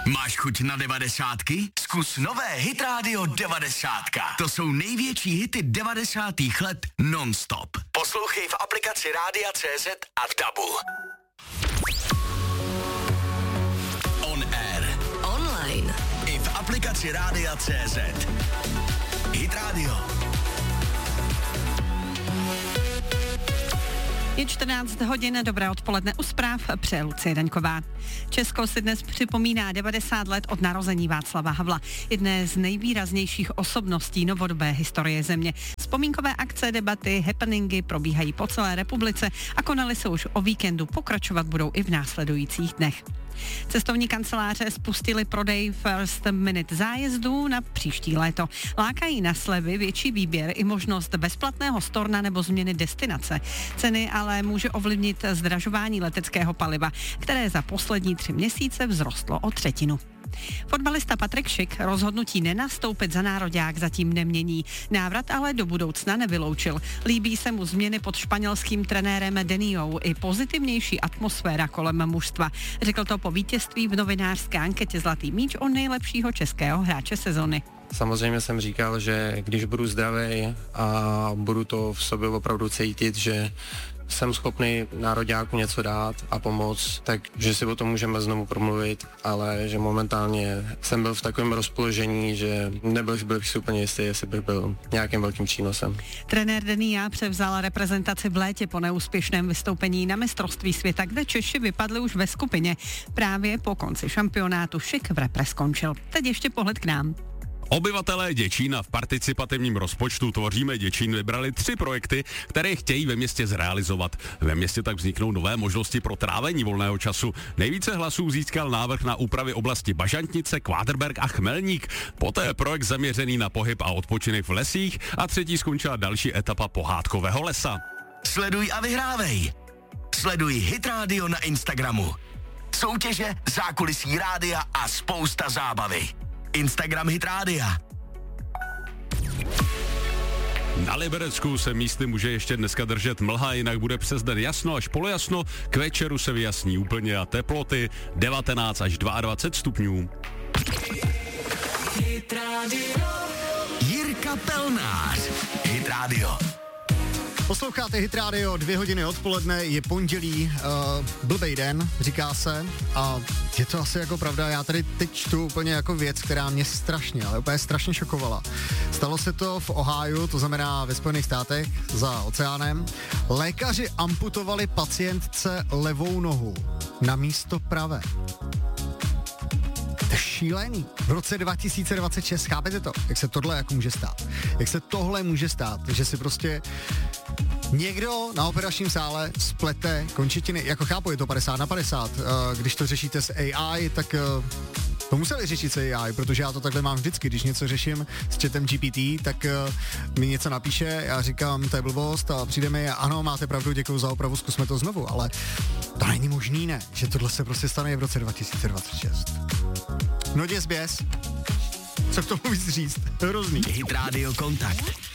Máš chuť na 90? Zkus nové Hit Radio 90. To jsou největší hity 90. let non-stop. Poslouchej v aplikaci Rádia CZ a v DABu. On air. Online. I v aplikaci Rádia CZ. Hit Radio. Je 14 hodin, dobré odpoledne u zpráv, přeje Lucie Daňková. Česko si dnes připomíná 90 let od narození Václava Havla, jedné z nejvýraznějších osobností novodobé historie země. Vzpomínkové akce, debaty, happeningy probíhají po celé republice a konaly se už o víkendu, pokračovat budou i v následujících dnech. Cestovní kanceláře spustily prodej First Minute zájezdů na příští léto. Lákají na slevy, větší výběr i možnost bezplatného storna nebo změny destinace. Ceny ale může ovlivnit zdražování leteckého paliva, které za poslední 3 měsíce vzrostlo o 1/3. Fotbalista Patrik Schick rozhodnutí nenastoupit za nároďák zatím nemění. Návrat ale do budoucna nevyloučil. Líbí se mu změny pod španělským trenérem Deniou i pozitivnější atmosféra kolem mužstva. Řekl to po vítězství v novinářské anketě Zlatý míč o nejlepšího českého hráče sezony. Samozřejmě jsem říkal, že když budu zdravý a budu to v sobě opravdu cítit, že jsem schopný nároďáku něco dát a pomoct, takže si o tom můžeme znovu promluvit, ale že momentálně jsem byl v takovém rozpoložení, že nebyl si úplně jistý, jestli bych byl nějakým velkým přínosem. Trenér Denia převzal reprezentaci v létě po neúspěšném vystoupení na mistrovství světa, kde Češi vypadli už ve skupině. Právě po konci šampionátu Schick v repre skončil. Teď ještě pohled k nám. Obyvatelé Děčína v participativním rozpočtu Tvoříme Děčín vybrali 3 projekty, které chtějí ve městě zrealizovat. Ve městě tak vzniknou nové možnosti pro trávení volného času. Nejvíce hlasů získal návrh na úpravy oblasti Bažantnice, Kváderberg a Chmelník. Poté projekt zaměřený na pohyb a odpočinek v lesích a 3. skončila další etapa pohádkového lesa. Sleduj a vyhrávej. Sleduj Hit Radio na Instagramu. Soutěže, zákulisí rádia a spousta zábavy. Instagram Hit Rádia. Na Liberecku se místy může ještě dneska držet mlha, jinak bude přes den jasno až polojasno, k večeru se vyjasní úplně a teploty 19 až 22 stupňů. Hit Radio. Jirka Pelnář. Hit Radio. Posloucháte Hit Radio, 2 hodiny odpoledne, je pondělí, blbej den, říká se, a je to asi jako pravda. Já tady teď čtu úplně jako věc, která mě strašně, ale úplně strašně šokovala. Stalo se to v Ohiu, to znamená ve Spojených státech, za oceánem. Lékaři amputovali pacientce levou nohu na místo pravé. To je šílený. V roce 2026, chápete to? Jak se tohle jako může stát? Jak se tohle může stát? že si prostě někdo na operačním sále splete končetiny, jako chápu, je to 50/50. Když to řešíte s AI, tak to museli řešit s AI, protože já to takhle mám vždycky, když něco řeším s chatem GPT, tak mi něco napíše, já říkám, to je blbost a přijde mi, ano, máte pravdu, děkuju za opravu, zkusme to znovu, ale to není možný, ne, že tohle se prostě stane v roce 2026. No děs běs. Co k tomu víc říct? Hrozný. Hit Radio Kontakt.